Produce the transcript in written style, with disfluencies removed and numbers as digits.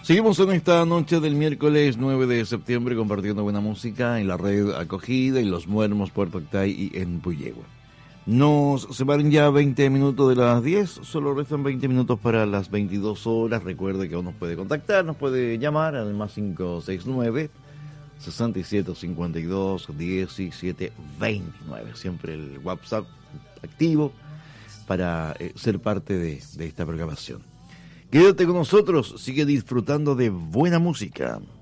Seguimos en esta noche del miércoles 9 de septiembre compartiendo buena música en la red Acogida, en Los Muermos, Puerto Octay y en Puyehue. Nos separan ya 20 minutos de las 10, solo restan 20 minutos para las 22 horas. Recuerde que aún nos puede contactar, nos puede llamar al más 569 6752 1729. Siempre el WhatsApp activo para ser parte de esta programación. Quédate con nosotros, sigue disfrutando de buena música.